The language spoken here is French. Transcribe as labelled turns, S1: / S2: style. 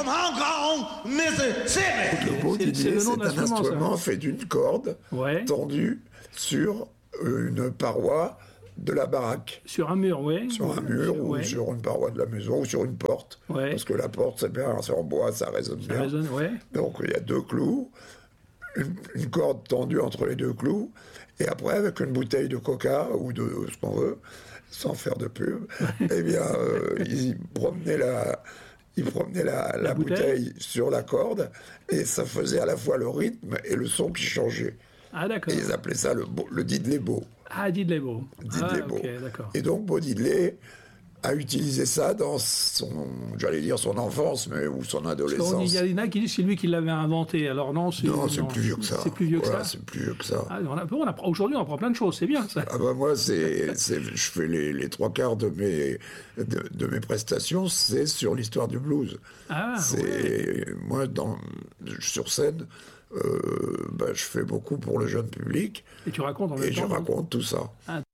S1: Le bodidlé, c'est un instrument fait d'une corde tendue sur une paroi de la baraque.
S2: Sur un mur, oui.
S1: Sur un mur, ou sur une paroi de la maison, ou sur une porte. Parce que la porte, c'est bien, c'est en bois, ça résonne bien. Donc il y a 2 clous, une corde tendue entre les 2 clous, et après, avec une bouteille de coca, ou de ce qu'on veut, sans faire de pub, eh bien, ils promenaient la bouteille sur la corde, et ça faisait à la fois le rythme et le son qui changeait.
S2: Ah, d'accord.
S1: Et ils appelaient ça le diddley-bow.
S2: Ah, diddley-bow.
S1: Diddley-bow.
S2: Ok, d'accord.
S1: Et donc, Bo Diddley a utilisé ça dans son enfance, ou son adolescence.
S2: Il y en a qui disent que c'est lui qui l'avait inventé. Alors non, c'est
S1: plus vieux que ça.
S2: C'est plus vieux que ça.
S1: C'est plus vieux que ça.
S2: Ah, aujourd'hui, on apprend plein de choses. C'est bien ça.
S1: Ah bah moi, je fais les 3/4 de mes prestations, c'est sur l'histoire du blues.
S2: Ah.
S1: Moi, sur scène. Je fais beaucoup pour le jeune public.
S2: Et tu racontes en même temps.
S1: Et je raconte tout ça.
S2: Ah,